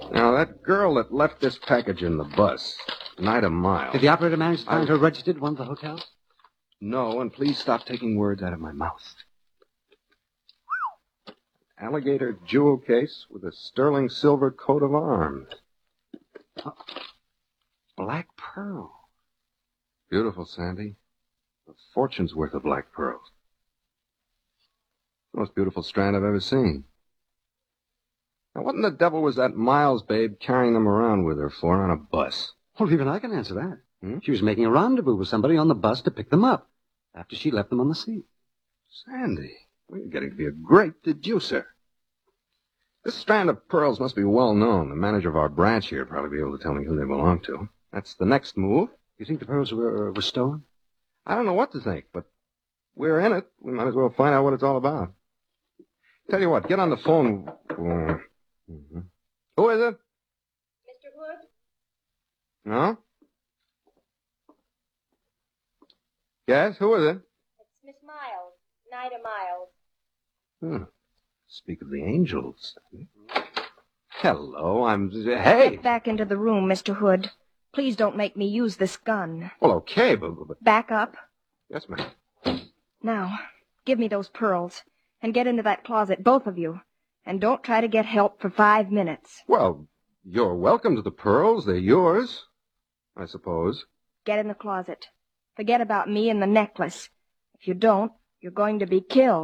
Now, that girl that left this package in the bus, Nida Miles. Did the operator manage to find her registered at one of the hotels? No, and please stop taking words out of my mouth. Alligator jewel case with a sterling silver coat of arms. Black pearl. Beautiful, Sandy. A fortune's worth of black pearls. The most beautiful strand I've ever seen. Now, what in the devil was that Miles babe carrying them around with her for on a bus? Well, even I can answer that. She was making a rendezvous with somebody on the bus to pick them up after she left them on the seat. Sandy, well, you're getting to be a great deducer. This strand of pearls must be well known. The manager of our branch here would probably be able to tell me who they belong to. That's the next move. You think the pearls were stolen? I don't know what to think, but we're in it. We might as well find out what it's all about. Tell you what, get on the phone. Mm-hmm. Who is it? Mr. Hood? No? Yes, who is it? It's Miss Miles, Nida Miles. Speak of the angels. Hello, Hey! Get back into the room, Mr. Hood. Please don't make me use this gun. Well, okay, but... Back up. Yes, ma'am. Now, give me those pearls. And get into that closet, both of you. And don't try to get help for 5 minutes. Well, you're welcome to the pearls. They're yours, I suppose. Get in the closet. Forget about me and the necklace. If you don't, you're going to be killed.